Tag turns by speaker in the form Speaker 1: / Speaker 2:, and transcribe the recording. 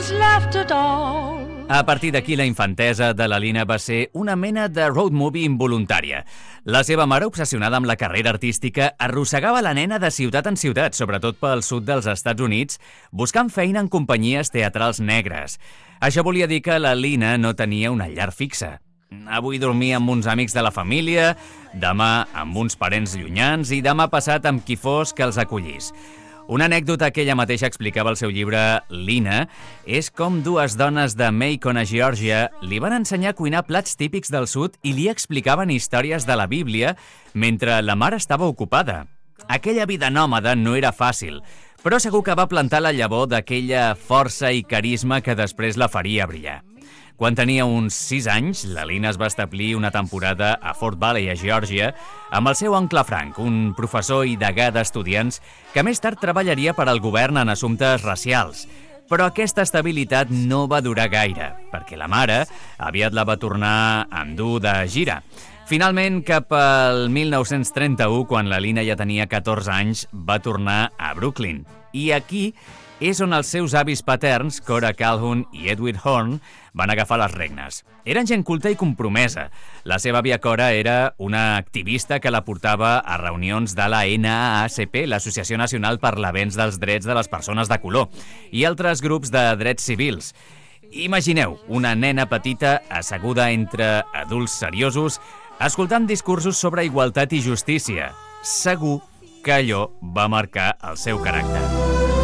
Speaker 1: A partir d'aquí, la infantesa de la Lina va ser una mena de road movie involuntària. La seva mare, obsessionada amb la carrera artística, arrossegava la nena de ciutat en ciutat, sobretot pel sud dels Estats Units, buscant feina en companyies teatrals negres. Això volia dir que la Lina no tenia una llar fixa. Avui dormia amb uns amics de la família, demà amb uns parents llunyans i demà passat amb qui fos que els acollís. Una anècdota que ella mateixa explicava al seu llibre Lina és com dues dones de Macon, a Geòrgia, li van ensenyar a cuinar plats típics del sud i li explicaven històries de la Bíblia mentre la mare estava ocupada. Aquella vida nòmada no era fàcil, però segur que va plantar la llavor d'aquella força i carisma que després la faria brillar. Quan tenia uns 6 anys, la Lina es va establir una temporada a Fort Valley, a Geòrgia, amb el seu oncle Frank, un professor i degà d'estudiants que més tard treballaria per al govern en assumptes racials. Però aquesta estabilitat no va durar gaire, perquè la mare aviat la va tornar a endur de gira. Finalment, cap al 1931, quan la Lina ja tenia 14 anys, va tornar a Brooklyn. I aquí és on els seus avis paterns, Cora Calhoun i Edwin Horn, van agafar les regnes. Eren gent culta i compromesa. La seva àvia Cora era una activista que la portava a reunions de la NAACP, l'Associació Nacional per l'Avenç dels Drets de les Persones de Color, i altres grups de drets civils. Imagineu una nena petita asseguda entre adults seriosos, escoltant discursos sobre igualtat i justícia. Segur que allò va marcar el seu caràcter.